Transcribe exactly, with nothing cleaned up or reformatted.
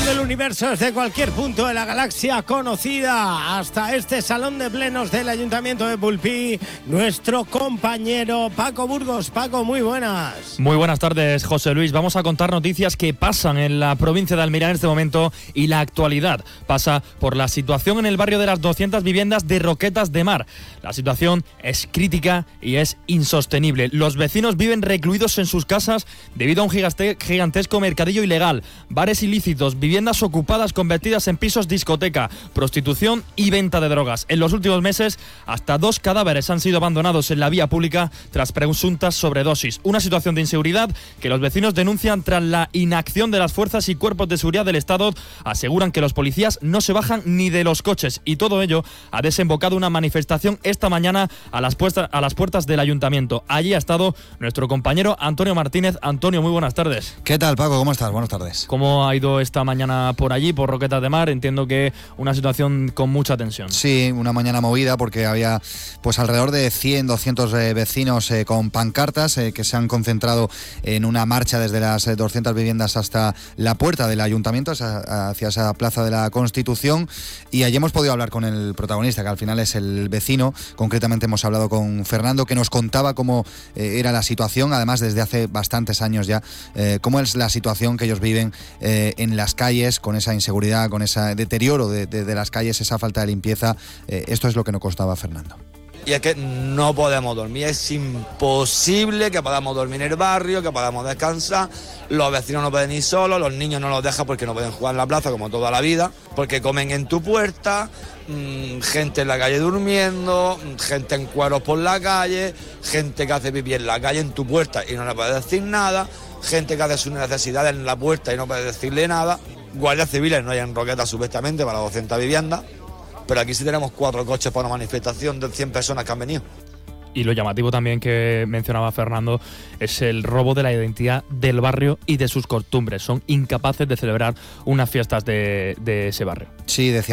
del universo, desde cualquier punto de la galaxia conocida hasta este salón de plenos del Ayuntamiento de Pulpí, nuestro compañero Paco Burgos. Paco, muy buenas. Muy buenas tardes, José Luis. Vamos a contar noticias que pasan en la provincia de Almería en este momento, y la actualidad pasa por la situación en el barrio de las doscientas viviendas de Roquetas de Mar. La situación es crítica y es insostenible. Los vecinos viven recluidos en sus casas debido a un gigantesco mercadillo ilegal, bares ilícitos, viviendas ocupadas convertidas en pisos discoteca, prostitución y venta de drogas. En los últimos meses, hasta dos cadáveres han sido abandonados en la vía pública tras presuntas sobredosis. Una situación de inseguridad que los vecinos denuncian tras la inacción de las fuerzas y cuerpos de seguridad del Estado. Aseguran que los policías no se bajan ni de los coches, y todo ello ha desembocado una manifestación esta mañana a las, puertas, a las puertas del Ayuntamiento. Allí ha estado nuestro compañero Antonio Martínez. Antonio, muy buenas tardes. ¿Qué tal, Paco? ¿Cómo estás? Buenas tardes. ¿Cómo ha ido esta mañana por allí, por Roquetas de Mar? Entiendo que una situación con mucha tensión. Sí, una mañana movida porque había pues alrededor de cien, doscientos eh, vecinos eh, con pancartas eh, que se han concentrado en una marcha desde las eh, doscientas viviendas hasta la puerta del Ayuntamiento, hacia, hacia esa plaza de la Constitución, y allí hemos podido hablar con el protagonista, que al final es el vecino. Concretamente hemos hablado con Fernando, que nos contaba cómo eh, era la situación, además desde hace bastantes años ya, eh, cómo es la situación que ellos viven eh, en las calles, con esa inseguridad, con ese deterioro de, de, de las calles, esa falta de limpieza. Eh, esto es lo que nos contaba Fernando. Y es que no podemos dormir, es imposible que podamos dormir en el barrio, que podamos descansar. Los vecinos no pueden ir solos, los niños no los dejan porque no pueden jugar en la plaza como toda la vida, porque comen en tu puerta, mmm, gente en la calle durmiendo, gente en cueros por la calle, gente que hace pipí en la calle en tu puerta y no le puedes decir nada, gente que hace sus necesidades en la puerta y no puedes decirle nada. Guardias civiles no hay en Roquetas supuestamente para doscientas viviendas, pero aquí sí tenemos cuatro coches para una manifestación de cien personas que han venido. Y lo llamativo también que mencionaba Fernando es el robo de la identidad del barrio y de sus costumbres. Son incapaces de celebrar unas fiestas de, de ese barrio. Sí, decía